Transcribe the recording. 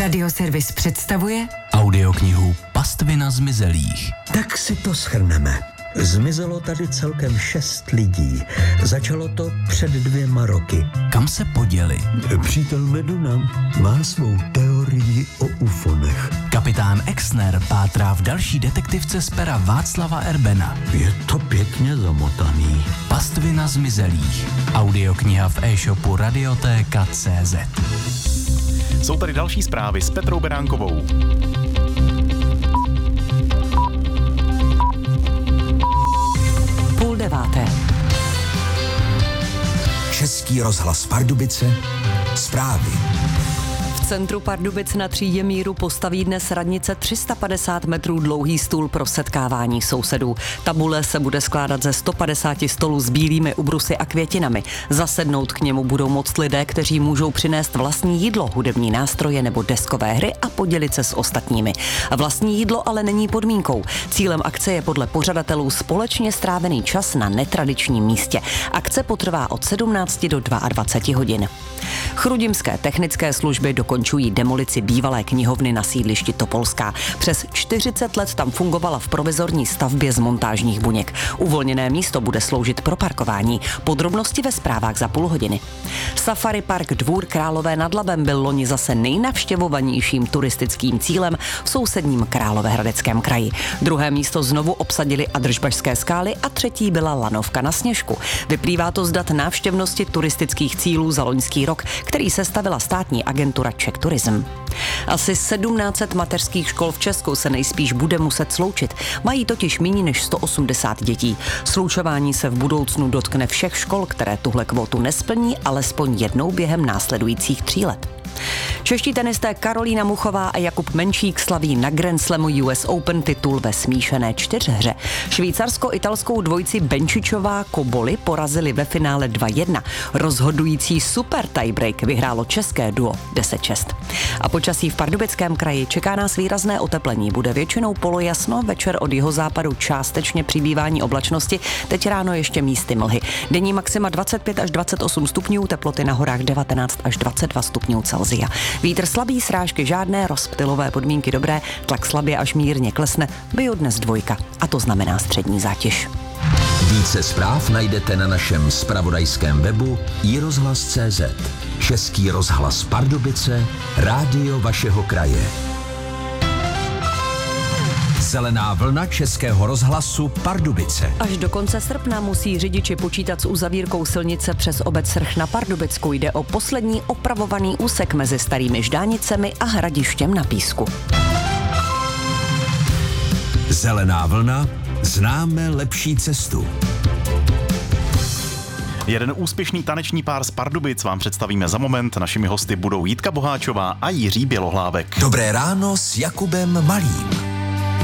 Radioservis představuje audioknihu Pastvina zmizelých. Tak si to shrneme. Zmizelo tady celkem 6 lidí. Začalo to před 2 roky. Kam se poděli? Přítel Meduna má svou teorii o ufonech. Kapitán Exner pátrá v další detektivce z pera Václava Erbena. Je to pěkně zamotaný. Pastvina zmizelých. Audiokniha v e-shopu Radiotéka.cz. Jsou tady další zprávy s Petrou Beránkovou. Půl deváté. Český rozhlas Pardubice, zprávy. V centru Pardubic na Třídě míru postaví dnes radnice 350 metrů dlouhý stůl pro setkávání sousedů. Tabule se bude skládat ze 150 stolů s bílými ubrusy a květinami. Zasednout k němu budou moct lidé, kteří můžou přinést vlastní jídlo, hudební nástroje nebo deskové hry a podělit se s ostatními. Vlastní jídlo ale není podmínkou. Cílem akce je podle pořadatelů společně strávený čas na netradičním místě. Akce potrvá od 17 do 22 hodin. Chrudimské technické služby dokončují demolici bývalé knihovny na sídlišti Topolská. Přes 40 let tam fungovala v provizorní stavbě z montážních buněk. Uvolněné místo bude sloužit pro parkování. Podrobnosti ve zprávách za půl hodiny. Safari park Dvůr Králové nad Labem byl loni zase nejnavštěvovanějším turistickým cílem v sousedním Královéhradeckém kraji. Druhé místo znovu obsadili Adržbašské skály a třetí byla Lanovka na Sněžku. Vyplývá to z dat návštěvnosti turistických cílů za loňský rok, který sestavila státní agentura Czech Tourism. Asi 1700 mateřských škol v Česku se nejspíš bude muset sloučit. Mají totiž méně než 180 dětí. Slučování se v budoucnu dotkne všech škol, které tuhle kvotu nesplní alespoň jednou během následujících 3 let. Čeští tenisté Karolína Muchová a Jakub Menšík slaví na Grand Slamu US Open titul ve smíšené 4hře. Švýcarsko-italskou dvojici Benčičová Koboli porazili ve finále 2-1. Rozhodující super tiebreak vyhrálo české duo 10-6. A počasí v Pardubickém kraji čeká nás výrazné oteplení. Bude většinou polojasno, večer od jihozápadu částečně přibývání oblačnosti, teď ráno ještě místy mlhy. Denní maxima 25 až 28 stupňů, teploty na horách 19 až 22 stupňů Celsia. Vítr slabý, srážky žádné, rozptylové podmínky dobré, tlak slabě až mírně klesne, bio dnes 2 a to znamená střední zátěž. Více zpráv najdete na našem zpravodajském webu iRozhlas.cz. Český rozhlas Pardubice, rádio vašeho kraje. Zelená vlna Českého rozhlasu Pardubice. Až do konce srpna musí řidiči počítat s uzavírkou silnice přes obec Srch na Pardubicku. Jde o poslední opravovaný úsek mezi Starými Ždánicemi a Hradištěm na Písku. Zelená vlna, známe lepší cestu. Jeden úspěšný taneční pár z Pardubic vám představíme za moment. Našimi hosty budou Jitka Boháčová a Jiří Bělohlávek. Dobré ráno s Jakubem Malým.